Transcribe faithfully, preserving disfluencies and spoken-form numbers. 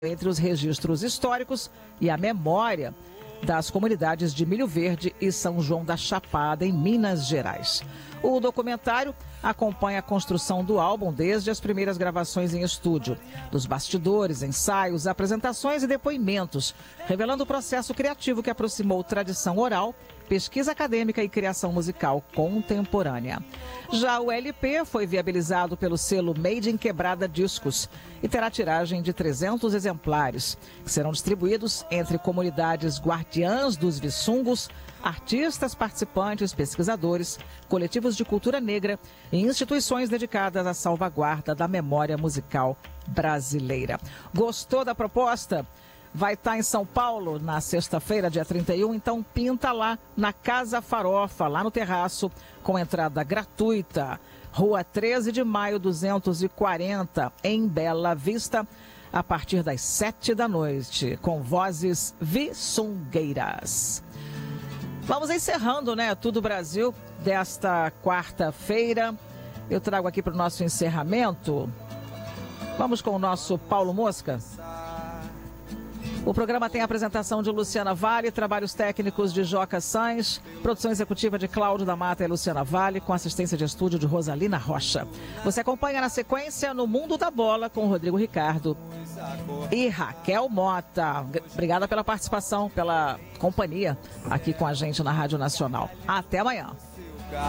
entre os registros históricos e a memória das comunidades de Milho Verde e São João da Chapada, em Minas Gerais. O documentário acompanha a construção do álbum desde as primeiras gravações em estúdio, dos bastidores, ensaios, apresentações e depoimentos, revelando o processo criativo que aproximou tradição oral, pesquisa acadêmica e criação musical contemporânea. Já o L P foi viabilizado pelo selo Made in Quebrada Discos e terá tiragem de trezentos exemplares, que serão distribuídos entre comunidades guardiãs dos Vissungos, artistas, participantes, pesquisadores, coletivos de cultura negra e instituições dedicadas à salvaguarda da memória musical brasileira. Gostou da proposta? Vai estar em São Paulo na sexta-feira, dia trinta e um, então pinta lá na Casa Farofa, lá no terraço, com entrada gratuita. Rua treze de maio, duzentos e quarenta, em Bela Vista, a partir das sete da noite, com vozes vissungueiras. Vamos encerrando, né, Tudo Brasil desta quarta-feira. Eu trago aqui para o nosso encerramento. Vamos com o nosso Paulo Mosca. O programa tem a apresentação de Luciana Vale, trabalhos técnicos de Joca Sainz, produção executiva de Cláudio da Mata e Luciana Vale, com assistência de estúdio de Rosalina Rocha. Você acompanha na sequência No Mundo da Bola com Rodrigo Ricardo e Raquel Mota. Obrigada pela participação, pela companhia aqui com a gente na Rádio Nacional. Até amanhã.